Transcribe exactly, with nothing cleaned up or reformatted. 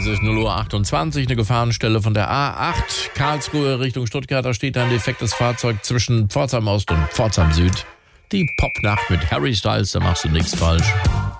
Es ist null Uhr achtundzwanzig, eine Gefahrenstelle von der A acht, Karlsruhe Richtung Stuttgart. Da steht ein defektes Fahrzeug zwischen Pforzheim Ost und Pforzheim Süd. Die Popnacht mit Harry Styles, da machst du nichts falsch.